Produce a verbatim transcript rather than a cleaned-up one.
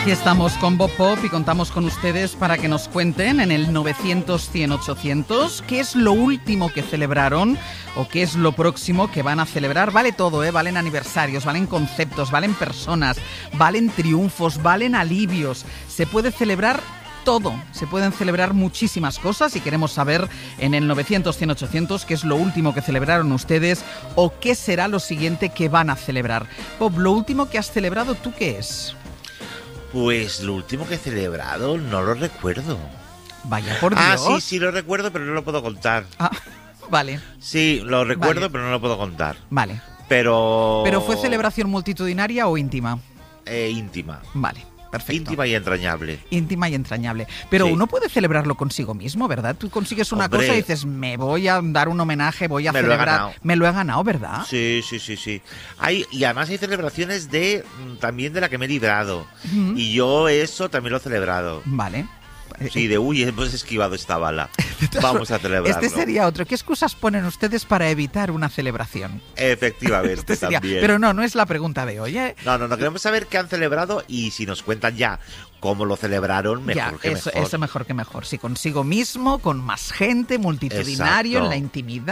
Aquí estamos con Bob Pop y contamos con ustedes para que nos cuenten en el novecientos, cien, ochocientos qué es lo último que celebraron o qué es lo próximo que van a celebrar. Vale todo, ¿eh? Valen aniversarios, valen conceptos, valen personas, valen triunfos, valen alivios. Se puede celebrar todo, se pueden celebrar muchísimas cosas y queremos saber en el novecientos, cien, ochocientos qué es lo último que celebraron ustedes o qué será lo siguiente que van a celebrar. Bob, lo último que has celebrado, ¿tú qué es? Pues lo último que he celebrado no lo recuerdo. Vaya por Dios. Ah, sí, sí lo recuerdo, pero no lo puedo contar. Ah, vale. Sí, lo recuerdo, Vale. pero no lo puedo contar. Vale. Pero... ¿Pero fue celebración multitudinaria o íntima? Eh, íntima. Vale, perfecto. Íntima y entrañable. Íntima y entrañable. Pero Sí. uno puede celebrarlo consigo mismo, ¿verdad? Tú consigues una Hombre. cosa y dices, me voy a dar un homenaje, voy a Me lo he celebrar. ganado. Me lo he ganado, ¿verdad? Sí, sí, sí, sí. Hay, y además hay celebraciones de mm, también de la que me he librado. Ujú. Y yo eso también lo he celebrado. Vale. Sí, de uy, hemos esquivado esta bala. Vamos a celebrarlo. Este sería otro. ¿Qué excusas ponen ustedes para evitar una celebración? Efectivamente, Este sería- también. Pero no, no es la pregunta de hoy, ¿eh? No, no, no, queremos saber qué han celebrado y si nos cuentan ya cómo lo celebraron, mejor ya, que eso, mejor. eso mejor que mejor. Si consigo mismo, con más gente, multitudinario, Exacto. en la intimidad.